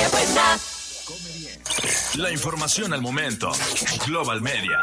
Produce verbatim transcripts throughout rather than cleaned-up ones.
buena. La información al momento. Global Media.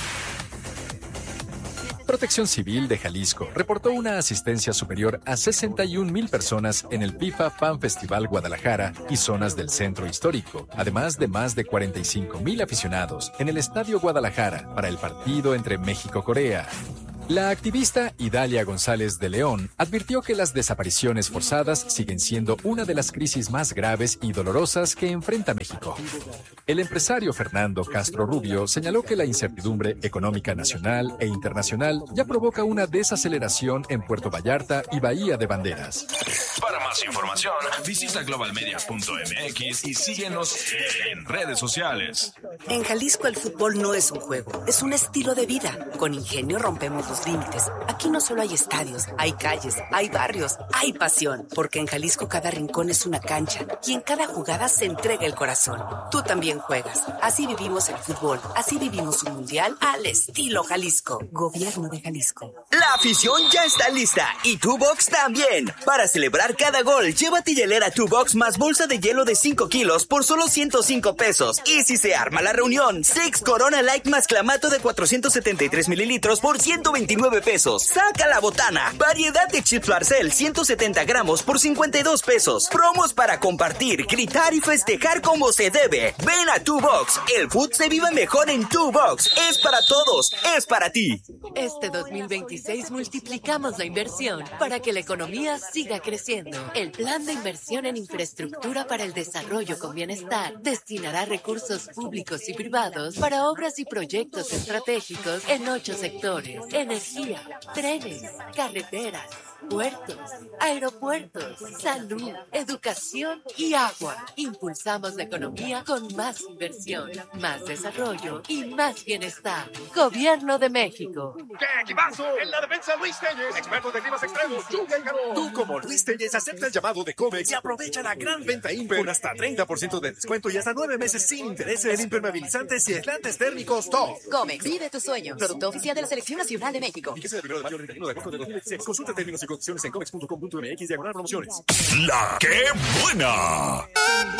Protección Civil de Jalisco reportó una asistencia superior a sesenta y un mil personas en el FIFA Fan Festival Guadalajara y zonas del centro histórico, además de más de cuarenta y cinco mil aficionados en el Estadio Guadalajara para el partido entre México-Corea. La activista Idalia González de León advirtió que las desapariciones forzadas siguen siendo una de las crisis más graves y dolorosas que enfrenta México. El empresario Fernando Castro Rubio señaló que la incertidumbre económica nacional e internacional ya provoca una desaceleración en Puerto Vallarta y Bahía de Banderas. Para más información, visita global media punto m x y síguenos en redes sociales. En Jalisco el fútbol no es un juego, es un estilo de vida. Con Ingenio rompemos los límites. Aquí no solo hay estadios, hay calles, hay barrios, hay pasión. Porque en Jalisco cada rincón es una cancha y en cada jugada se entrega el corazón. Tú también juegas. Así vivimos el fútbol. Así vivimos un mundial al estilo Jalisco. Gobierno de Jalisco. La afición ya está lista y tu box también. Para celebrar cada gol, llévate hielera tu box más bolsa de hielo de cinco kilos por solo ciento cinco pesos. Y si se arma la reunión, Six Corona Light más clamato de cuatrocientos setenta y tres mililitros por ciento veintinueve pesos. Saca la botana. Variedad de chips Barcel ciento setenta gramos por cincuenta y dos pesos. Promos para compartir, gritar y festejar como se debe. Ven a tu box. El food se vive mejor en tu box. Es para todos. Es para ti. Este dos mil veintiséis multiplicamos la inversión para que la economía siga creciendo. El Plan de Inversión en Infraestructura para el Desarrollo con Bienestar destinará recursos públicos y privados para obras y proyectos estratégicos en ocho sectores: energía, trenes, carreteras, puertos, aeropuertos, salud, educación y agua. Impulsamos la economía con más inversión, más desarrollo y más bienestar. Gobierno de México. ¡Qué equipazo! En la defensa, Luis Telles, experto de climas extremos. Tú, como Luis Telles, acepta el llamado de Comex y aprovecha la gran venta Imper con hasta treinta por ciento de descuento y hasta nueve meses sin intereses en impermeabilizantes y aislantes térmicos top. Comex, vive tu sueño. Producto oficial de la Selección Nacional de México. Y que sea del primero de mayo al treinta y uno de agosto de dos mil veintiséis. Consulta términos y condiciones en comex punto com punto m x diagonal promociones. La que buena.